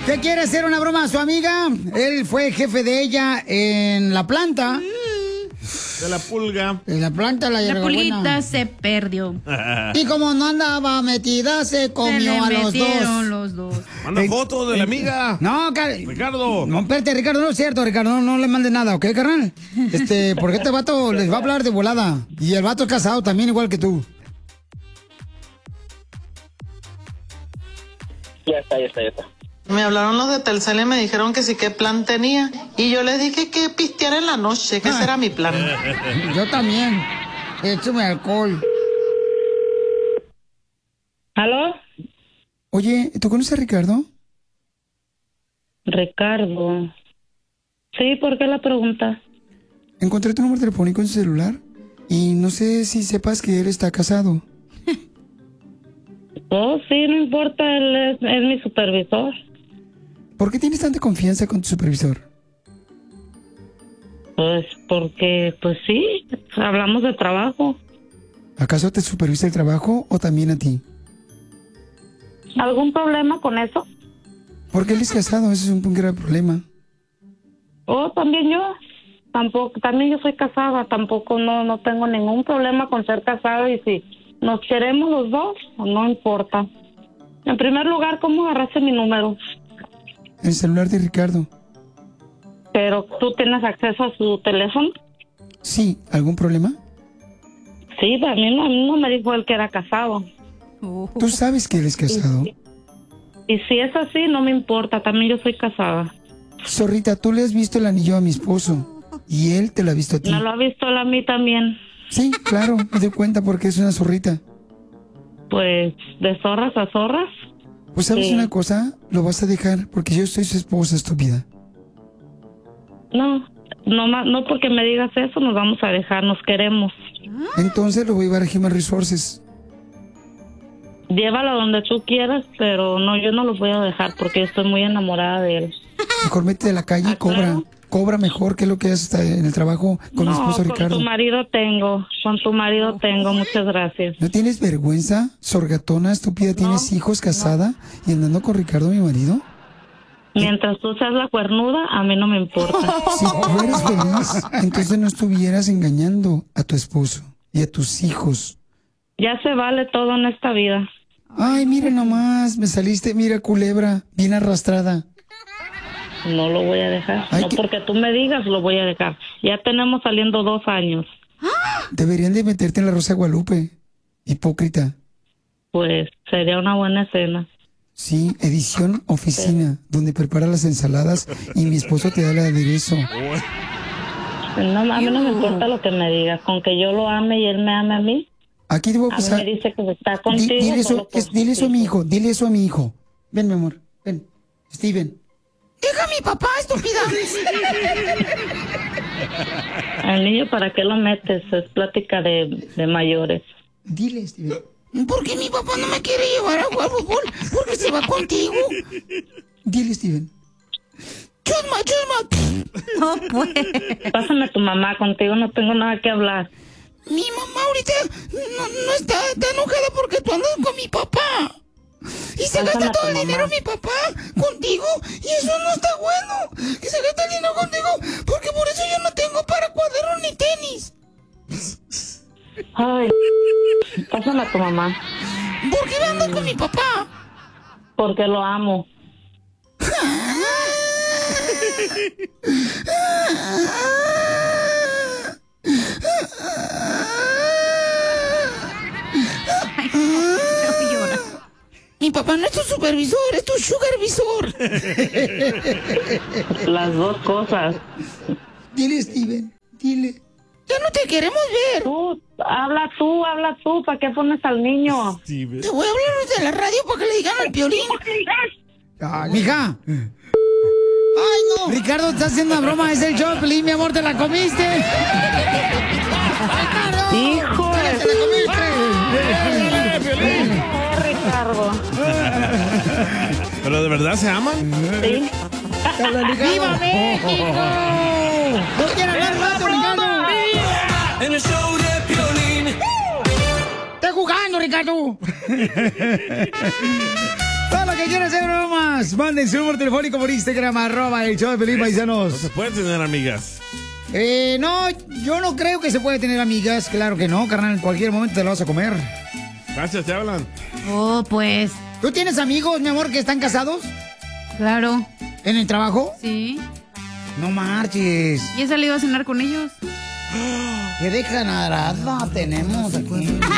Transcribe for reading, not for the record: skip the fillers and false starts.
¿Qué quiere hacer una broma a su amiga? Él fue jefe de ella en la planta. De la pulga. En la planta la pulguita se perdió. Y como no andaba metida, se comió a los dos. Manda foto de la amiga. No, Ricardo. No, espérate, Ricardo, no es cierto, Ricardo, no le mandes nada, ¿ok, carnal? Porque este vato les va a hablar de volada. Y el vato es casado también, igual que tú. Ya está. Me hablaron los de Telcel y me dijeron que sí, qué plan tenía. Y yo les dije que pistear en la noche, que ese era mi plan. Yo también. Échame alcohol. ¿Aló? Oye, ¿tú conoces a Ricardo? Ricardo. Sí, ¿por qué la pregunta? Encontré tu número telefónico en su celular y no sé si sepas que él está casado. Oh, sí, no importa, él es mi supervisor. ¿Por qué tienes tanta confianza con tu supervisor? Pues porque, pues sí, hablamos de trabajo. ¿Acaso te supervisa el trabajo o también a ti? ¿Algún problema con eso? Porque él es casado, ese es un grave problema. Oh, también yo. También yo soy casada, tampoco no tengo ningún problema con ser casada y si nos queremos los dos, no importa. En primer lugar, ¿cómo agarraste mi número? El celular de Ricardo. ¿Pero tú tienes acceso a su teléfono? Sí, ¿algún problema? Sí, a mí no me dijo él que era casado. ¿Tú sabes que él es casado? Y si es así, no me importa, también yo soy casada. Zorrita, tú le has visto el anillo a mi esposo y él te lo ha visto a ti. ¿No lo ha visto él a mí también? Sí, claro, me doy cuenta porque es una zorrita. Pues, ¿de zorras a zorras? Pues, ¿sabes Sí. una cosa? Lo vas a dejar porque yo soy su esposa, estúpida. No porque me digas eso nos vamos a dejar, nos queremos. Entonces lo voy a llevar a Human Resources. Llévalo donde tú quieras, pero no, yo no lo voy a dejar porque estoy muy enamorada de él. Mejor métete a la calle y cobra. Claro. Cobra mejor que lo que haces en el trabajo con mi esposo Ricardo. Con tu marido tengo, muchas gracias. ¿No tienes vergüenza, sorgatona, estúpida? ¿Tienes hijos, casada y andando con Ricardo, mi marido? Mientras tú seas la cuernuda, a mí no me importa. Si tú eres feliz, entonces no estuvieras engañando a tu esposo y a tus hijos. Ya se vale todo en esta vida. Ay, mira nomás, me saliste, mira, culebra, bien arrastrada. No lo voy a dejar. No porque tú me digas, lo voy a dejar. Ya tenemos saliendo 2 años. Deberían de meterte en la Rosa de Guadalupe, hipócrita. Pues sería una buena escena. Sí, edición oficina, donde prepara las ensaladas y mi esposo te da el aderezo. No, a mí no me importa lo que me digas. Con que yo lo ame y él me ame a mí. Aquí te voy a pasar. A mí me dice que está contigo. Dile eso a mi hijo, dile eso a mi hijo. Ven, mi amor, ven. Steven. Deja a mi papá, estúpida. Al niño, ¿para qué lo metes? Es plática de mayores. Dile, Steven. ¿Por qué mi papá no me quiere llevar a jugar fútbol? Porque se va contigo. Dile, Steven. Chusma. No, pues. Pásame a tu mamá, contigo no tengo nada que hablar. Mi mamá ahorita no está enojada porque tú andas con mi papá. Y se gasta todo el dinero mi papá contigo. Y eso no está bueno. Que se gasta el dinero contigo. Porque por eso yo no tengo para cuadernos ni tenis. Ay, pásame a tu mamá. ¿Por qué andas con mi papá? Porque lo amo. Mi papá no es tu supervisor, es tu sugarvisor. Las dos cosas. Dile, Steven, dile. Ya no te queremos ver. Habla tú, ¿para qué pones al niño? Steven. Te voy a hablar de la radio para que le digan al Piolín. Ay, mija. Ay, no. Ricardo, está haciendo una broma, es el show, Piolín, mi amor, te la comiste. Hijo te la comiste. Ricardo. ¿Pero de verdad se aman? Sí. ¡Viva México! ¡No quiero hablar rato, Ricardo! En el show de Piolín. ¡Está jugando, Ricardo! Todo lo que quieran hacer bromas, manden su número telefónico por Instagram, @el show de Pelín, paisanos. No se puede tener amigas. No, yo no creo que se puede tener amigas. Claro que no, carnal. En cualquier momento te lo vas a comer. Gracias, te hablan. Oh, pues. ¿Tú tienes amigos, mi amor, que están casados? Claro. ¿En el trabajo? Sí. No marches. ¿Y he salido a cenar con ellos? ¿Qué dejanarada tenemos aquí?